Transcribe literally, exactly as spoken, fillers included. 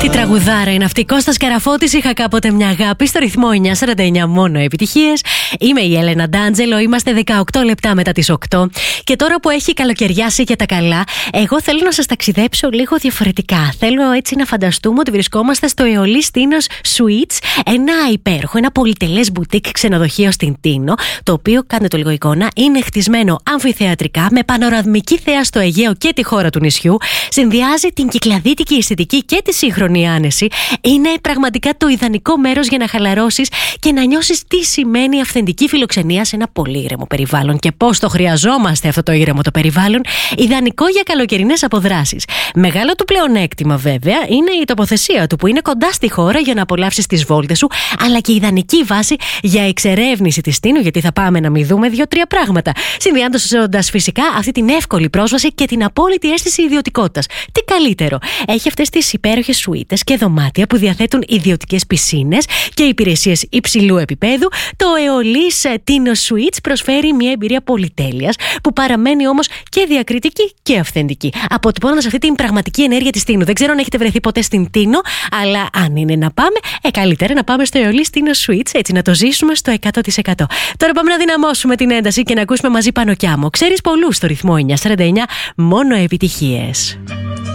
Τι τραγουδάρα είναι αυτή. Κώστας Καραφώτης, είχα κάποτε μια αγάπη, στο ρυθμό εννιά σαράντα εννιά, μόνο επιτυχίες. Είμαι η Έλενα Ντάντζελο, είμαστε δεκαοκτώ λεπτά μετά τις οκτώ. Και τώρα που έχει καλοκαιριάσει για τα καλά, εγώ θέλω να σας ταξιδέψω λίγο διαφορετικά. Θέλω έτσι να φανταστούμε ότι βρισκόμαστε στο Αεολής Τίνος Suites, ένα υπέροχο, ένα πολυτελές μπουτίκ ξενοδοχείο στην Τίνο, το οποίο, κάντε το λίγο εικόνα, είναι χτισμένο αμφιθεατρικά με πανοραμική θέα στο Αιγαίο και τη χώρα του νησιού. Συνδυάζει την κυκλαδίτικη αισθητική και τη σύγχρονη άνεση. Είναι πραγματικά το ιδανικό μέρος για να χαλαρώσεις και να νιώσεις τι σημαίνει αυθεντική φιλοξενία σε ένα πολύ ήρεμο περιβάλλον και πώς το χρειαζόμαστε αυτό το ήρεμο το περιβάλλον. Ιδανικό για καλοκαιρινές αποδράσεις. Μεγάλο του πλεονέκτημα, βέβαια, είναι η τοποθεσία του, που είναι κοντά στη χώρα για να απολαύσεις τις βόλτες σου, αλλά και ιδανική βάση για εξερεύνηση της Τίνου, γιατί θα πάμε να μην δούμε δύο-τρία πράγματα. Συνδυάζοντας φυσικά αυτή την εύκολη πρόσβαση και την απόλυτη αίσθηση ιδιωτικότητας. Τι καλύτερο, έχει αυτές τις υπέροχες σουίτες και δωμάτια που διαθέτουν ιδιωτικές πισίνες και υπηρεσίες υψηλού επίπεδου. Το Αεολής Τίνος Suites προσφέρει μια εμπειρία πολυτέλειας που παραμένει όμως και διακριτική και αυθεντική, αποτυπώνοντας αυτή την πραγματική ενέργεια της Τίνου. Δεν ξέρω αν έχετε βρεθεί ποτέ στην Τίνο, αλλά αν είναι να πάμε, ε, καλύτερα να πάμε στο Αεολής Τίνος Suites, έτσι να το ζήσουμε στο εκατό τοις εκατό. Τώρα πάμε να δυναμώσουμε την ένταση και να ακούσουμε μαζί Πανοκιάμο. Ξέρεις πολλούς στο ρυθμό εννιά σαράντα εννιά, μόνο επιτυχίες.